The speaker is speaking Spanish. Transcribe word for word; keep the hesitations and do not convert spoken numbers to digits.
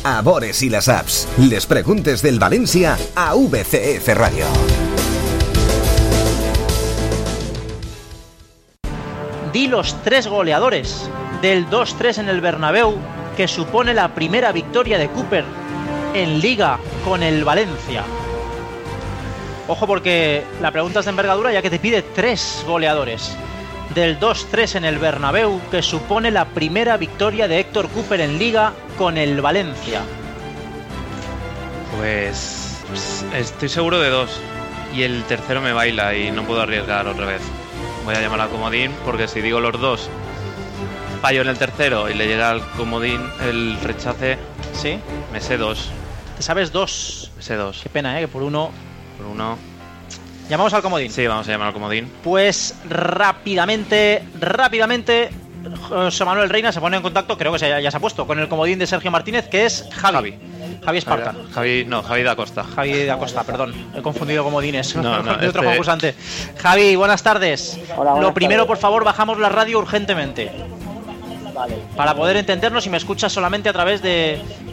a Bores y las apps. Les preguntes del Valencia a V C F Radio. Di los tres goleadores del dos tres en el Bernabéu, que supone la primera victoria de Cooper en Liga con el Valencia. Ojo, porque la pregunta es de envergadura, ya que te pide tres goleadores del dos tres en el Bernabéu, que supone la primera victoria de Héctor Cooper en Liga con el Valencia. Pues, pues estoy seguro de dos, y el tercero me baila y no puedo arriesgar otra vez. Voy a llamar a comodín, porque si digo los dos, fallo en el tercero y le llega al comodín el rechace. ¿Sí? Me sé dos. ¿Te sabes dos? Me sé dos. Qué pena, ¿eh? Que por uno... Por uno... ¿Llamamos al comodín? Sí, vamos a llamar al comodín. Pues rápidamente, rápidamente, José Manuel Reina se pone en contacto, creo que ya, ya se ha puesto, con el comodín de Sergio Martínez, que es Javi. Javi. Javi Esparta. Javi, no, Javi da Costa. Javi da Costa, perdón. He confundido comodines. No, no, de otro este... concursante. Javi, buenas tardes. Hola, buenas Lo primero, tardes. por favor, bajamos la radio urgentemente. Vale. Para poder entendernos, y me escuchas solamente a través de...